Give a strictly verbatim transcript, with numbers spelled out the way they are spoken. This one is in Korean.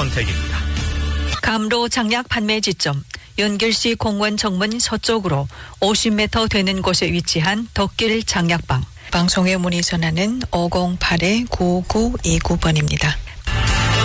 선택입니다. 감로 장약 판매 지점 연길시 공원 정문 서쪽으로 오십 미터 되는 곳에 위치한 덕길 장약방. 방송에 문의 전화는 오공팔 구구이구 번입니다.